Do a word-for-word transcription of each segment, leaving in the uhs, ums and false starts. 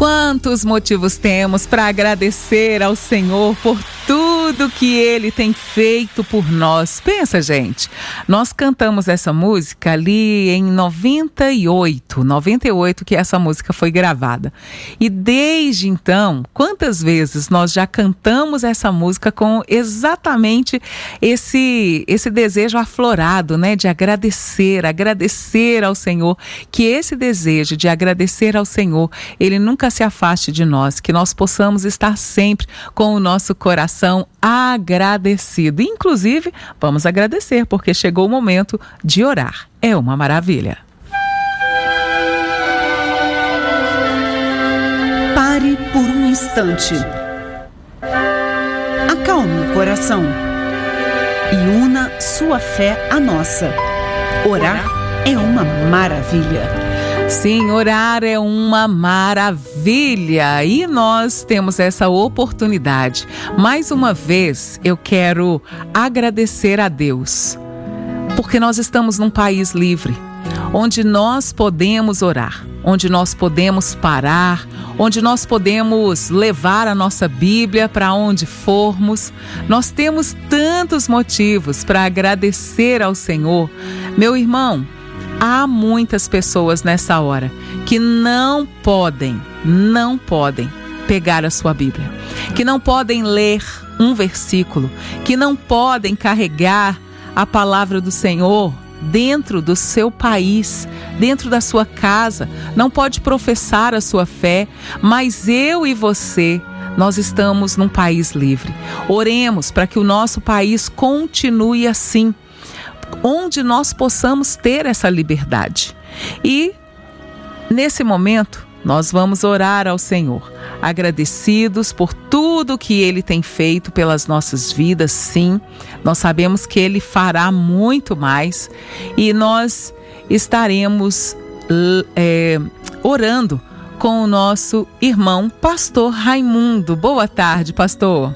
Quantos motivos temos para agradecer ao Senhor por tudo que Ele tem feito por nós. Pensa, gente, nós cantamos essa música ali em noventa e oito, noventa e oito que essa música foi gravada. E desde então, quantas vezes nós já cantamos essa música com exatamente esse, esse desejo aflorado, né, de agradecer, agradecer ao Senhor, que esse desejo de agradecer ao Senhor, Ele nunca se afaste de nós, que nós possamos estar sempre com o nosso coração agradecido. Inclusive, vamos agradecer, porque chegou o momento de orar. É uma maravilha. Pare por um instante. Acalme o coração e una sua fé à nossa. Orar é uma maravilha. Sim, orar é uma maravilha e nós temos essa oportunidade. Mais uma vez, eu quero agradecer a Deus, porque nós estamos num país livre, onde nós podemos orar, onde nós podemos parar, onde nós podemos levar a nossa Bíblia para onde formos. Nós temos tantos motivos para agradecer ao Senhor. Meu irmão, há muitas pessoas nessa hora que não podem, não podem pegar a sua Bíblia, que não podem ler um versículo, que não podem carregar a palavra do Senhor dentro do seu país, dentro da sua casa, não pode professar a sua fé, mas eu e você, nós estamos num país livre. Oremos para que o nosso país continue assim, onde nós possamos ter essa liberdade. E nesse momento nós vamos orar ao Senhor, agradecidos por tudo que Ele tem feito pelas nossas vidas. Sim, nós sabemos que Ele fará muito mais e nós estaremos é, orando com o nosso irmão Pastor Raimundo. Boa tarde, pastor.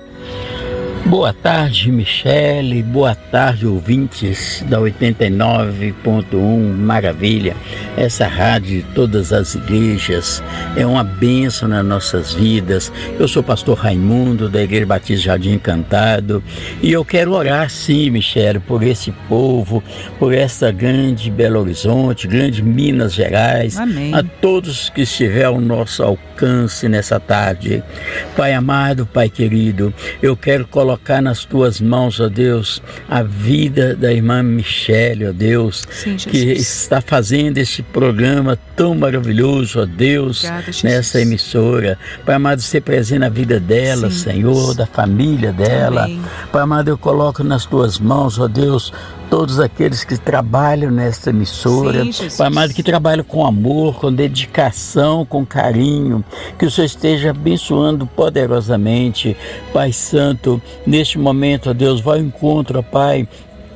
Boa tarde, Michele, boa tarde, ouvintes da oitenta e nove ponto um, maravilha. Essa rádio de todas as igrejas é uma bênção nas nossas vidas. Eu sou pastor Raimundo, da Igreja Batista Jardim Encantado, e eu quero orar sim, Michele, por esse povo, por essa grande Belo Horizonte, grande Minas Gerais. Amém. A todos que estiver ao nosso alcance nessa tarde. Pai amado, Pai querido, eu quero colocar colocar nas tuas mãos, ó Deus, a vida da irmã Michele, ó Deus, Sim, que está fazendo esse programa tão maravilhoso, ó Deus, Obrigada, nessa emissora. Pai amado, ser presente na vida dela, Sim, Senhor, Deus. Da família dela. Amém. Pai amado, eu coloco nas tuas mãos, ó Deus, todos aqueles que trabalham nesta emissora, Sim, Pai amado, que trabalham com amor, com dedicação, com carinho, que o Senhor esteja abençoando poderosamente, Pai Santo, neste momento, ó Deus, vai ao encontro, ó Pai,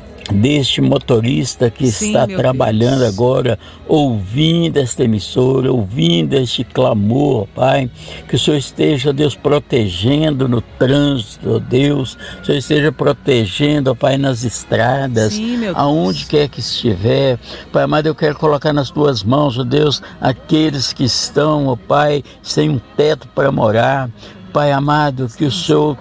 deste motorista que Sim, está trabalhando Deus. agora, ouvindo esta emissora, ouvindo este clamor, Pai, que o Senhor esteja, Deus, protegendo no trânsito, ó Deus, o Senhor esteja protegendo, ó Pai, nas estradas, Sim, aonde quer que estiver. Pai amado, eu quero colocar nas tuas mãos, ó Deus, aqueles que estão, ó Pai, sem um teto para morar. Pai amado, que o Senhor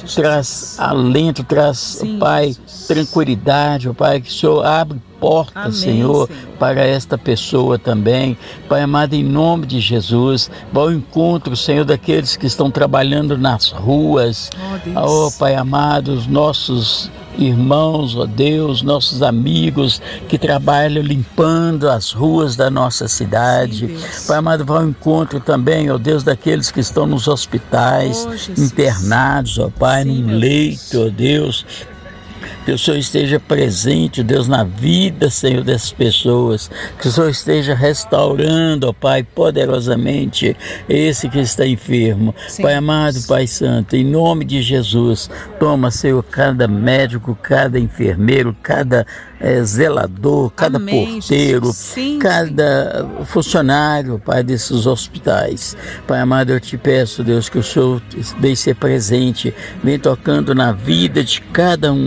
traz alento, traz, Sim, Pai, Jesus. tranquilidade, Pai, que o Senhor abre porta, Amém, Senhor, Senhor, para esta pessoa também. Pai amado, em nome de Jesus, vá ao encontro, Senhor, daqueles que estão trabalhando nas ruas. Oh, oh Pai amado, os nossos irmãos, ó Deus, nossos amigos que trabalham limpando as ruas da nossa cidade. Sim, Pai amado, vá ao encontro também, ó Deus, daqueles que estão nos hospitais, oh, internados, ó Pai, Sim, num leito, ó Deus. Que o Senhor esteja presente, Deus, na vida, Senhor, dessas pessoas. Que o Senhor esteja restaurando, ó Pai, poderosamente esse que está enfermo. Sim. Pai amado, Pai santo, em nome de Jesus, toma, Senhor, cada médico, cada enfermeiro, cada é, zelador, cada Amém, porteiro, Sim, cada sim. funcionário, Pai, desses hospitais. Pai amado, eu te peço, Deus, que o Senhor venha ser presente, vem tocando na vida de cada um, ó Deus,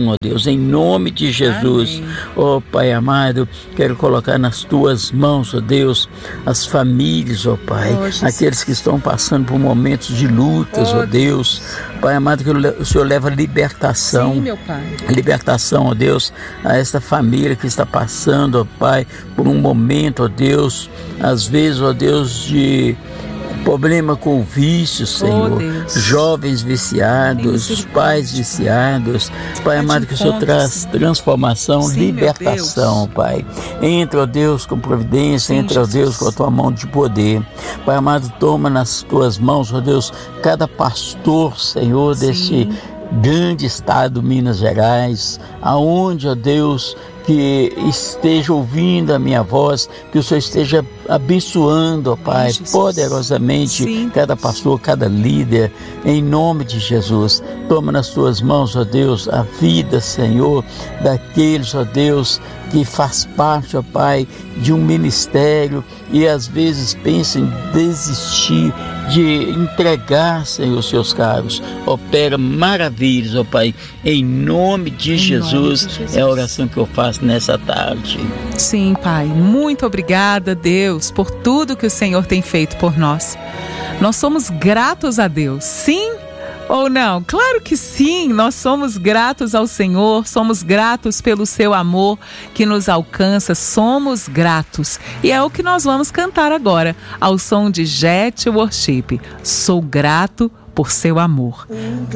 em nome de Jesus. Ó oh, Pai amado, quero colocar nas tuas mãos, ó Deus, as famílias, ó Pai, oh, aqueles que estão passando por momentos de lutas, ó oh, Deus. Pai amado, que o Senhor leva libertação. Sim, meu Pai. Libertação, ó Deus, a esta família que está passando, ó Pai, por um momento, ó Deus, às vezes, ó Deus, de problema com o vício, Senhor, oh, jovens viciados, pais viciados. Pai amado, que o Senhor traz transformação, sim, libertação, Pai. Entra, ó Deus, com providência, sim, entra, ó Deus, com a tua mão de poder. Pai amado, toma nas tuas mãos, ó Deus, cada pastor, Senhor, sim, desse grande estado, Minas Gerais, aonde, ó Deus, que esteja ouvindo a minha voz, que o Senhor esteja abençoando, ó Pai, Jesus, poderosamente, sim, cada pastor, cada líder, em nome de Jesus. Toma nas tuas mãos, ó Deus, a vida, Senhor, daqueles, ó Deus, que faz parte, ó Pai, de um ministério e às vezes pensa em desistir de entregar, Senhor, seus caros. Opera maravilhas, ó Pai, em nome de, em Jesus, nome de Jesus, é a oração que eu faço nessa tarde. Sim, Pai, muito obrigada, Deus, por tudo que o Senhor tem feito por nós. Nós somos gratos a Deus, sim ou não? Claro que sim, nós somos gratos ao Senhor, somos gratos pelo seu amor que nos alcança, somos gratos. E é o que nós vamos cantar agora, ao som de Jet Worship. Sou grato por seu amor.